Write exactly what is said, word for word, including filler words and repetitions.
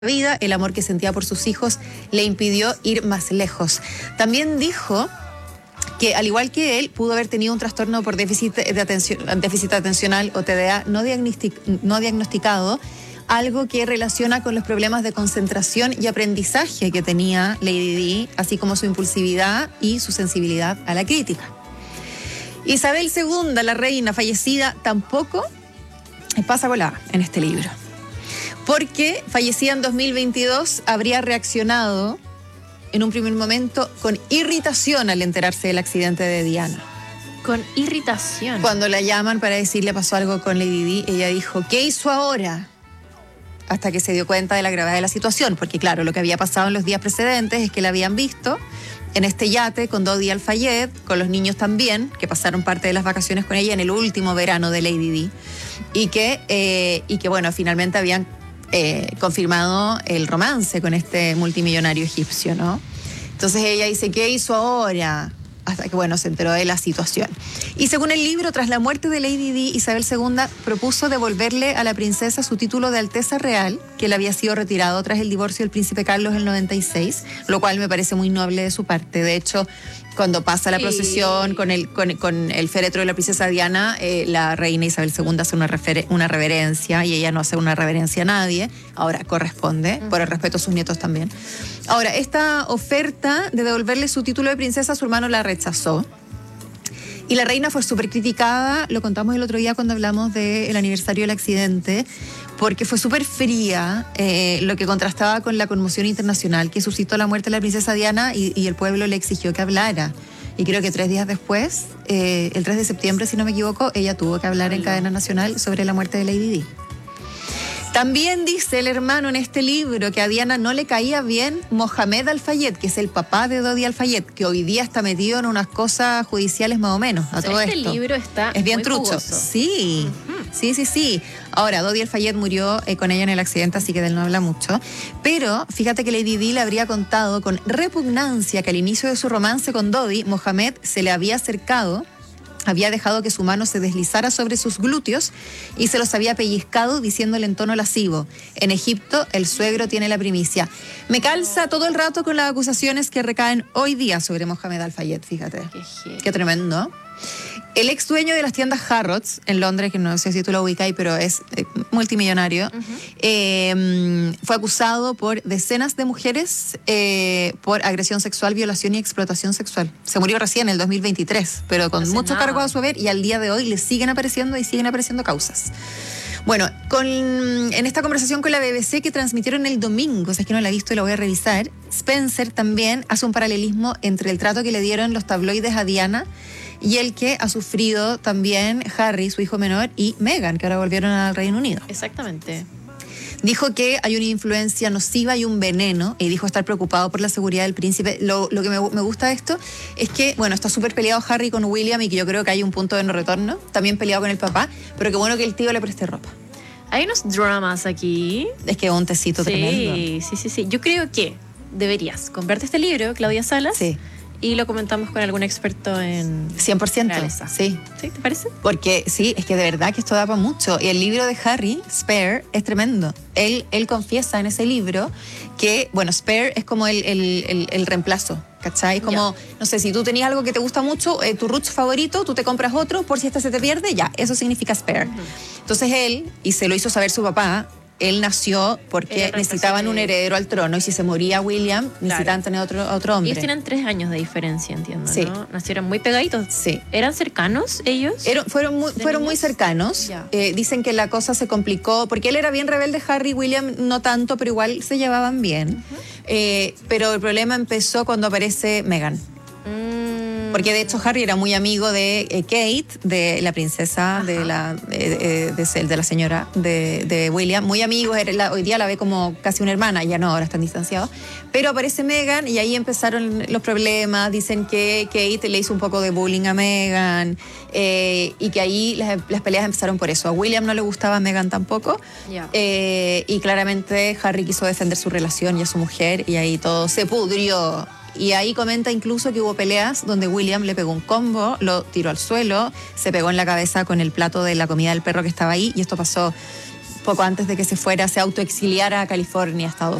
vida, el amor que sentía por sus hijos le impidió ir más lejos. También dijo que, al igual que él, pudo haber tenido un trastorno por déficit de atención, déficit atencional o T D A no, diagnostic, no diagnosticado, algo que relaciona con los problemas de concentración y aprendizaje que tenía Lady Di, así como su impulsividad y su sensibilidad a la crítica. Isabel segunda, la reina fallecida, tampoco pasa colada en este libro, porque fallecida en dos mil veintidós habría reaccionado en un primer momento con irritación al enterarse del accidente de Diana. Con irritación. Cuando la llaman para decirle pasó algo con Lady Di, ella dijo, ¿qué hizo ahora? Hasta que se dio cuenta de la gravedad de la situación, porque claro, lo que había pasado en los días precedentes es que la habían visto en este yate con Dodi Al-Fayed, con los niños también, que pasaron parte de las vacaciones con ella en el último verano de Lady Di, y que, eh, y que bueno, finalmente habían eh, confirmado el romance con este multimillonario egipcio, ¿no? Entonces ella dice, ¿qué hizo ahora? Hasta que, bueno, se enteró de la situación. Y según el libro, tras la muerte de Lady Di, Isabel segunda propuso devolverle a la princesa su título de Alteza Real, que le había sido retirado tras el divorcio del príncipe Carlos en el noventa y seis, lo cual me parece muy noble de su parte. De hecho, cuando pasa la procesión con el, con, con el féretro de la princesa Diana, eh, la reina Isabel segunda hace una, refer- una reverencia, y ella no hace una reverencia a nadie. Ahora corresponde, uh-huh. por el respeto a sus nietos también. Ahora, esta oferta de devolverle su título de princesa, su hermano la rechazó. Y la reina fue súper criticada, lo contamos el otro día cuando hablamos del aniversario del accidente, porque fue súper fría, eh, lo que contrastaba con la conmoción internacional que suscitó la muerte de la princesa Diana, y, y el pueblo le exigió que hablara. Y creo que tres días después, eh, el tres de septiembre, si no me equivoco, ella tuvo que hablar en cadena nacional sobre la muerte de Lady Di. También dice el hermano en este libro que a Diana no le caía bien Mohamed Al-Fayed, que es el papá de Dodi Al-Fayed, que hoy día está metido en unas cosas judiciales más o menos. A o sea, todo este esto. libro está es bien muy trucho. Jugoso. Sí, uh-huh. sí, sí, sí. Ahora, Dodi Al-Fayed murió eh, con ella en el accidente, así que de él no habla mucho. Pero fíjate que Lady Di le habría contado con repugnancia que al inicio de su romance con Dodi, Mohamed se le había acercado, había dejado que su mano se deslizara sobre sus glúteos y se los había pellizcado diciéndole en tono lascivo, en Egipto el suegro tiene la primicia. Me calza todo el rato con las acusaciones que recaen hoy día sobre Mohamed Al-Fayed, fíjate. Qué, Qué tremendo. El ex dueño de las tiendas Harrods en Londres, que no sé si tú lo ubicas, pero es eh, multimillonario, uh-huh. eh, fue acusado por decenas de mujeres eh, por agresión sexual, violación y explotación sexual. Se murió recién en el dos mil veintitrés, pero con no mucho cargo a su haber, y al día de hoy le siguen apareciendo y siguen apareciendo causas. Bueno, con, en esta conversación con la B B C que transmitieron el domingo, o sea, es que no la he visto y la voy a revisar, Spencer también hace un paralelismo entre el trato que le dieron los tabloides a Diana y el que ha sufrido también Harry, su hijo menor, y Meghan, que ahora volvieron al Reino Unido. Exactamente. Dijo que hay una influencia nociva y un veneno, y dijo estar preocupado por la seguridad del príncipe. Lo, lo que me, me gusta de esto es que, bueno, está súper peleado Harry con William, y que yo creo que hay un punto de no retorno, también peleado con el papá, pero qué bueno que el tío le preste ropa. Hay unos dramas aquí. Es que un tecito sí, tremendo. Sí, sí, sí. Yo creo que deberías comprarte este libro, Claudia Salas. Sí. Y lo comentamos con algún experto en cien por ciento. realeza. Sí. ¿Sí? ¿Te parece? Porque sí, es que de verdad que esto da para mucho. Y el libro de Harry, Spare, es tremendo. Él, él confiesa en ese libro que, bueno, Spare es como el, el, el, el reemplazo, ¿cachai? Como, yeah. no sé, si tú tenías algo que te gusta mucho, eh, tu Roots favorito, tú te compras otro por si este se te pierde, ya, eso significa Spare. Uh-huh. Entonces él, y se lo hizo saber su papá, él nació porque necesitaban un heredero al trono, y si se moría William, claro, necesitaban tener otro, otro hombre. Y ellos tienen tres años de diferencia, entiendo, sí. ¿no? Nacieron muy pegaditos. Sí. ¿Eran cercanos ellos? Era, fueron muy, fueron muy cercanos. Yeah. Eh, dicen que la cosa se complicó, porque él era bien rebelde, Harry, William no tanto, pero igual se llevaban bien. Uh-huh. Eh, pero el problema empezó cuando aparece Meghan. Mm. Porque de hecho Harry era muy amigo de eh, Kate, de la princesa, de la, eh, de, de, de la señora de, de William. Muy amigos, la, hoy día la ve como casi una hermana, ya no, ahora están distanciados. Pero aparece Meghan y ahí empezaron los problemas. Dicen que Kate le hizo un poco de bullying a Meghan, eh, y que ahí las, las peleas empezaron por eso. A William no le gustaba a Meghan tampoco. Yeah. Eh, y claramente Harry quiso defender su relación y a su mujer, y ahí todo se pudrió. Y ahí comenta incluso que hubo peleas donde William le pegó un combo, lo tiró al suelo, se pegó en la cabeza con el plato de la comida del perro que estaba ahí, y esto pasó poco antes de que se fuera, se autoexiliara a California, Estados